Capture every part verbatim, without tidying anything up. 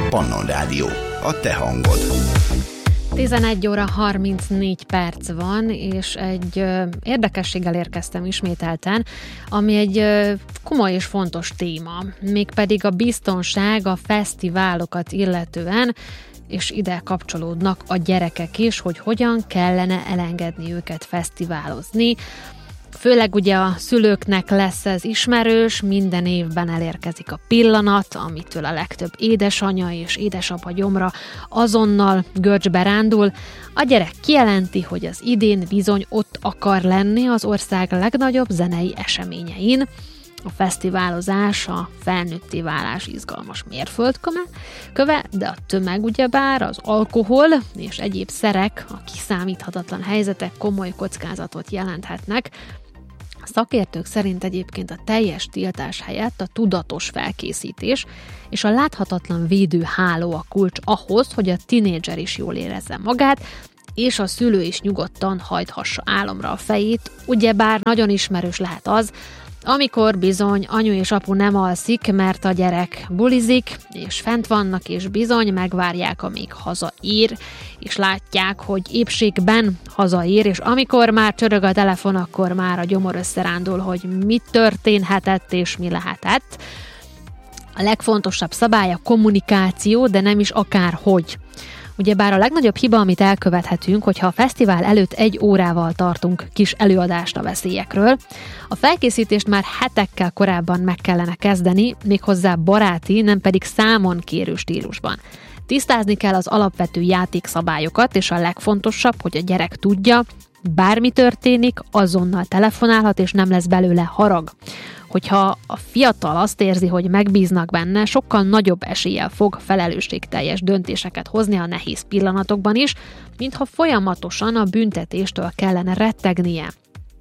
Pannon Rádió, a te hangod. tizenegy óra harmincnégy perc van, és egy ö, érdekességgel érkeztem ismételten, ami egy ö, komoly és fontos téma, mégpedig a biztonság a fesztiválokat illetően, és ide kapcsolódnak a gyerekek is, hogy hogyan kellene elengedni őket fesztiválozni. Főleg ugye a szülőknek lesz ez ismerős, minden évben elérkezik a pillanat, amitől a legtöbb édesanya és édesapa gyomra azonnal görcsbe rándul. A gyerek kijelenti, hogy az idén bizony ott akar lenni az ország legnagyobb zenei eseményein. A fesztiválozás, a felnőtté válás izgalmas mérföldköve, köve, de a tömeg ugyebár, az alkohol és egyéb szerek, a kiszámíthatatlan helyzetek komoly kockázatot jelenthetnek. A szakértők szerint egyébként a teljes tiltás helyett a tudatos felkészítés és a láthatatlan védőháló a kulcs ahhoz, hogy a tinédzser is jól érezze magát, és a szülő is nyugodtan hajthassa álomra a fejét, ugyebár nagyon ismerős lehet az, amikor bizony anyu és apu nem alszik, mert a gyerek bulizik, és fent vannak, és bizony megvárják, amíg hazaér, és látják, hogy épségben hazaér, és amikor már csörög a telefon, akkor már a gyomor összerándul, hogy mi történhetett, és mi lehetett. A legfontosabb szabály a kommunikáció, de nem is akárhogy. Ugyebár a legnagyobb hiba, amit elkövethetünk, hogyha a fesztivál előtt egy órával tartunk kis előadást a veszélyekről, a felkészítést már hetekkel korábban meg kellene kezdeni, méghozzá baráti, nem pedig számon kérő stílusban. Tisztázni kell az alapvető játékszabályokat, és a legfontosabb, hogy a gyerek tudja, bármi történik, azonnal telefonálhat, és nem lesz belőle harag. Hogyha a fiatal azt érzi, hogy megbíznak benne, sokkal nagyobb eséllyel fog felelősségteljes döntéseket hozni a nehéz pillanatokban is, mintha folyamatosan a büntetéstől kellene rettegnie.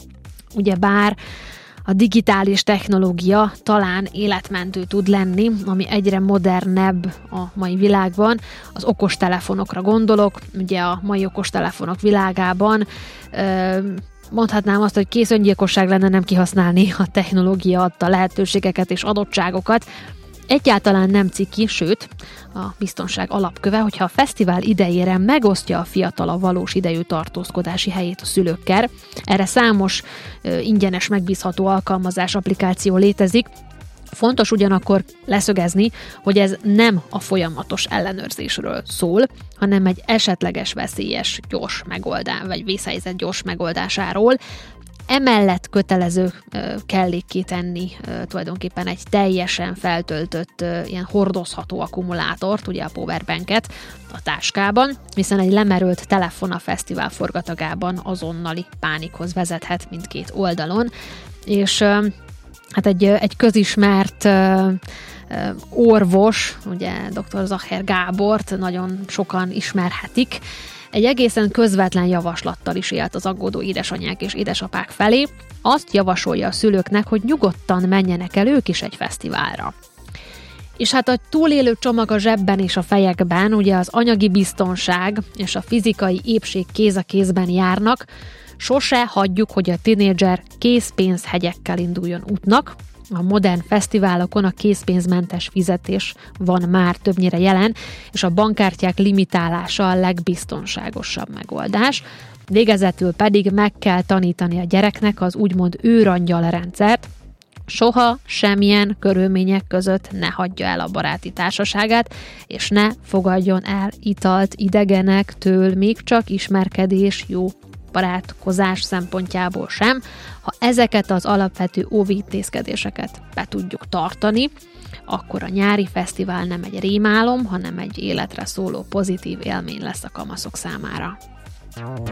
Ugyebár a digitális technológia talán életmentő tud lenni, ami egyre modernebb a mai világban. Az okostelefonokra gondolok, ugye a mai okostelefonok világában ö, mondhatnám azt, hogy kész öngyilkosság lenne nem kihasználni a technológia adta lehetőségeket és adottságokat. Egyáltalán nem ciki, sőt, a biztonság alapköve, hogyha a fesztivál idejére megosztja a fiatal a valós idejű tartózkodási helyét a szülőkkel. Erre számos ö, ingyenes, megbízható alkalmazás, applikáció létezik. Fontos ugyanakkor leszögezni, hogy ez nem a folyamatos ellenőrzésről szól, hanem egy esetleges veszélyes gyors megoldás, vagy vészhelyzet gyors megoldásáról. Emellett kötelező kellékké tenni tulajdonképpen egy teljesen feltöltött, ilyen hordozható akkumulátort, ugye a powerbanket a táskában, hiszen egy lemerült telefon a fesztivál forgatagában azonnali pánikhoz vezethet mindkét oldalon, és hát egy, egy közismert uh, uh, orvos, ugye doktor Zacher Gábort nagyon sokan ismerhetik, egy egészen közvetlen javaslattal is élt az aggódó édesanyák és édesapák felé. Azt javasolja a szülőknek, hogy nyugodtan menjenek el ők is egy fesztiválra. És hát a túlélő csomag a zsebben és a fejekben, ugye az anyagi biztonság és a fizikai épség kéz a kézben járnak, sose hagyjuk, hogy a tinédzser készpénzhegyekkel induljon útnak. A modern fesztiválokon a készpénzmentes fizetés van már többnyire jelen, és a bankkártyák limitálása a legbiztonságosabb megoldás. Végezetül pedig meg kell tanítani a gyereknek az úgymond őrangyal rendszert. Soha, semmilyen körülmények között ne hagyja el a baráti társaságát, és ne fogadjon el italt idegenektől, még csak ismerkedés, jó barátkozás szempontjából sem. Ha ezeket az alapvető óvintézkedéseket be tudjuk tartani, akkor a nyári fesztivál nem egy rémálom, hanem egy életre szóló pozitív élmény lesz a kamaszok számára.